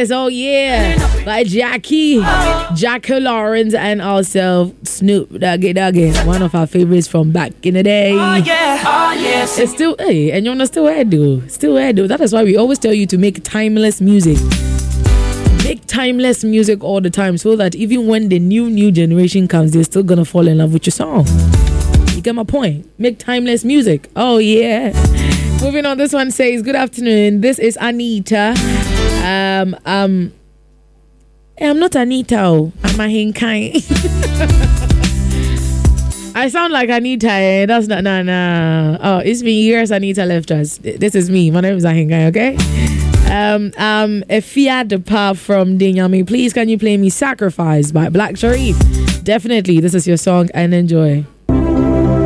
Sacrifice, oh yeah, by Jackie Lawrence, and also Snoop Doggy, one of our favorites from back in the day. It's still, hey, and you're not still here, dude. That is why we always tell you to make timeless music. Make timeless music all the time, so that even when the new generation comes, they're still gonna fall in love with your song. You get my point? Make timeless music. Oh yeah. Moving on, this one says, good afternoon. This is Anita. I'm not Anita. I'm a Hinkai. I sound like Anita. That's not, nah. Oh, it's been years Anita left us. This is me. My name is Ahingai, okay? Efia Depa from Dinyami. Please, can you play me Sacrifice by Black Sharif? Definitely. This is your song, and enjoy.